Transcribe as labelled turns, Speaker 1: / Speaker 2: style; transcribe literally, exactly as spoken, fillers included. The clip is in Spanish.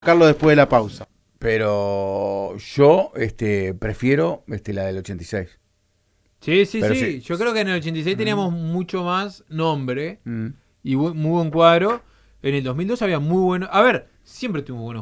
Speaker 1: Carlos después de la pausa. Pero yo este, prefiero este, la del ochenta y seis.
Speaker 2: Sí, sí,
Speaker 1: Pero
Speaker 2: sí.
Speaker 1: sí.
Speaker 2: Yo creo que en el ochenta y seis
Speaker 1: Mm,
Speaker 2: teníamos mucho más nombre
Speaker 1: mm.
Speaker 2: y bu- muy buen cuadro. En el dos mil dos había muy bueno. A ver, siempre tuvimos buenos